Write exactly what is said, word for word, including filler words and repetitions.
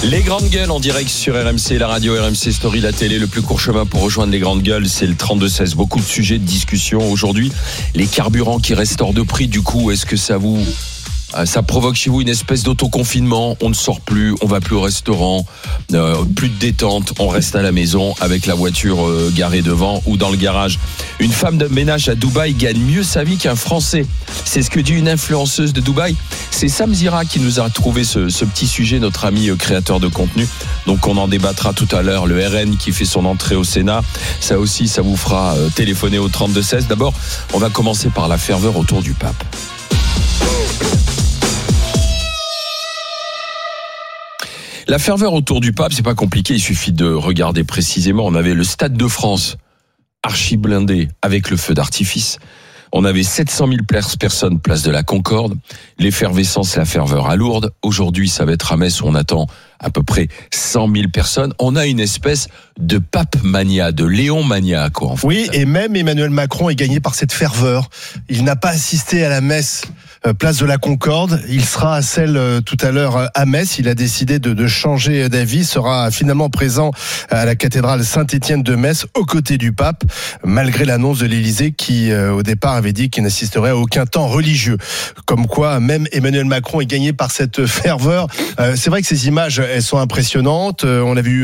Les grandes gueules en direct sur R M C, la radio, R M C Story, la télé. Le plus court chemin pour rejoindre les grandes gueules, c'est le trente-deux seize. Beaucoup de sujets de discussion aujourd'hui. Les carburants qui restent hors de prix, du coup, est-ce que ça vous... ça provoque chez vous une espèce d'autoconfinement? On ne sort plus, on va plus au restaurant, euh, plus de détente, on reste à la maison avec la voiture euh, garée devant ou dans le garage. Une femme de ménage à Dubaï gagne mieux sa vie qu'un Français. C'est ce que dit une influenceuse de Dubaï. C'est Sam Zira qui nous a trouvé ce, ce petit sujet, notre ami euh, créateur de contenu. Donc on en débattra tout à l'heure. Le R N qui fait son entrée au Sénat, ça aussi, ça vous fera euh, téléphoner au trente-deux seize. D'abord, on va commencer par la ferveur autour du pape. La ferveur autour du pape, c'est pas compliqué, il suffit de regarder précisément. On avait le Stade de France, archi blindé, avec le feu d'artifice. On avait sept cent mille personnes place de la Concorde. L'effervescence, la ferveur à Lourdes. Aujourd'hui, ça va être à Metz où on attend à peu près cent mille personnes. On a une espèce de pape mania, de Léon mania, quoi. En fait. Oui, et même Emmanuel Macron est gagné par cette ferveur. Il n'a pas assisté à la messe place de la Concorde. Il sera à celle euh, tout à l'heure à Metz. Il a décidé de, de changer d'avis. Sera finalement présent à la cathédrale Saint-Étienne de Metz aux côtés du pape, malgré l'annonce de l'Élysée qui, euh, au départ, avait dit qu'il n'assisterait à aucun temps religieux. Comme quoi, même Emmanuel Macron est gagné par cette ferveur. Euh, c'est vrai que ces images, elles sont impressionnantes. Euh, on a vu